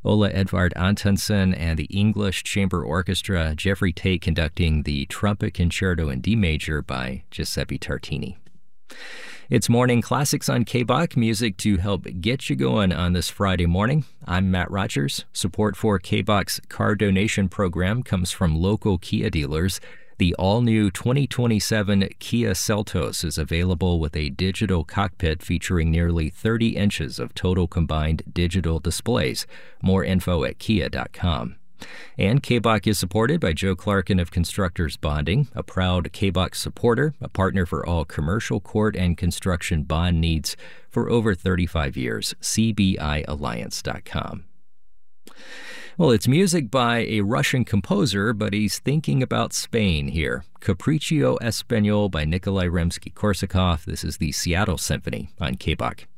Ola Edvard Antonsen and the English Chamber Orchestra, Jeffrey Tate conducting the Trumpet Concerto in D major by Giuseppe Tartini. It's Morning Classics on KBOK, music to help get you going on this Friday morning. I'm Matt Rogers. Support for KBOK's car donation program comes from local Kia dealers. The all-new 2027 Kia Seltos is available with a digital cockpit featuring nearly 30 inches of total combined digital displays. More info at kia.com. And KBOK is supported by Joe Clarkin of Constructors Bonding, a proud KBOK supporter, a partner for all commercial court and construction bond needs for over 35 years. CBIAlliance.com. Well, it's music by a Russian composer, but he's thinking about Spain here. Capriccio Español by Nikolai Rimsky-Korsakov. This is the Seattle Symphony on KBOK.